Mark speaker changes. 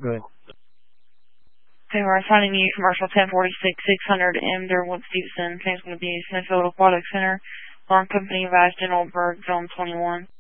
Speaker 1: Go ahead.
Speaker 2: Okay, we're assigning you commercial 1046-600 M. Durwood Stevenson. Name's going to be Smithfield Aquatic Center. Alarm Company, Vice General Berg, Zone 21.